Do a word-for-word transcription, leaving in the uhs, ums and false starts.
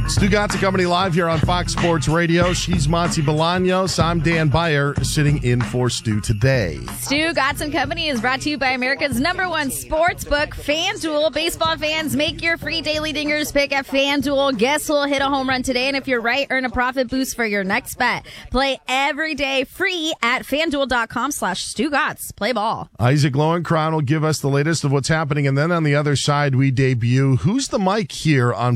Stu Gatz and Company live here on Fox Sports Radio. She's Monty Bolaños. I'm Dan Beyer, sitting in for Stu today. Stu Gatz and Company is brought to you by America's number one sports book, FanDuel. Baseball fans, make your free daily dingers pick at FanDuel. Guess who'll hit a home run today? And if you're right, earn a profit boost for your next bet. Play every day free at FanDuel.com slash Stu Gatz. Play ball. Isaac Lowenkron will give us the latest of what's happening. And then on the other side, we debut Who's the Mic here on